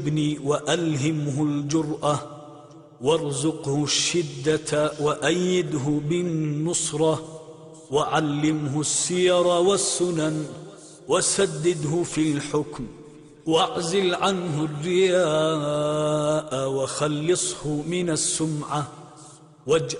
الجبن وألهمه الجرأة، وارزقه الشدة وأيده بالنصرة، وعلمه السير والسنن، وسدده في الحكم، واعزل عنه الرياء، وخلصه من السمعة،